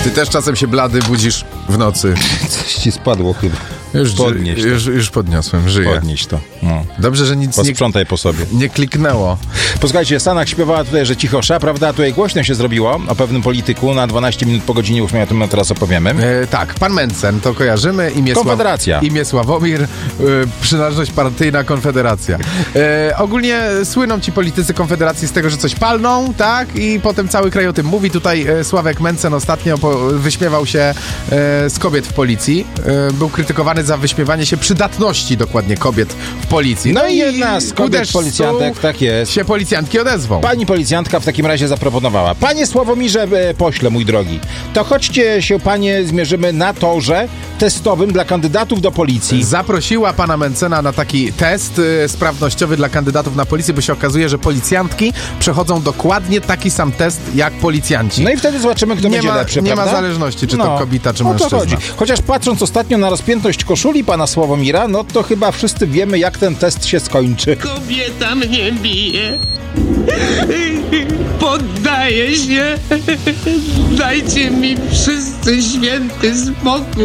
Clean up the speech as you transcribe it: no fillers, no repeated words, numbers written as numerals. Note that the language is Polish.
Ty też czasem się blady budzisz w nocy. Coś ci spadło chyba. Już podniosłem, żyję. Podnieś to. No. Dobrze, że nic Posprzątaj po sobie. nie kliknęło. Posłuchajcie, Stanach śpiewała tutaj, że cichosza, prawda? Tutaj głośno się zrobiło o pewnym polityku na 12 minut po godzinie 8, o tym teraz opowiemy. Tak, pan Mencen, to kojarzymy. Konfederacja. Imię Sławomir, przynależność partyjna Konfederacja. Ogólnie słyną ci politycy Konfederacji z tego, że coś palną, tak? I potem cały kraj o tym mówi. Tutaj Sławek Mencen ostatnio wyśmiewał się z kobiet w policji. Był krytykowany za wyśmiewanie się przydatności dokładnie kobiet w policji. No i jedna z kobiet policjantek, tak jest. Się policjantki odezwą. Pani policjantka w takim razie zaproponowała: panie Sławomirze pośle, mój drogi, to chodźcie się, panie, zmierzymy na torze testowym dla kandydatów do policji. Zaprosiła pana Mencena na taki test sprawnościowy dla kandydatów na policję, bo się okazuje, że policjantki przechodzą dokładnie taki sam test jak policjanci. No i wtedy zobaczymy, kto będzie lepszy, nie prawda? ma zależności, czy to kobieta, czy o to mężczyzna. chodzi. Chociaż patrząc ostatnio na rozpiętość koszuli pana Sławomira, no to chyba wszyscy wiemy, jak ten test się skończy. Kobieta mnie bije. Poddaję się. Dajcie mi wszyscy święty spokój.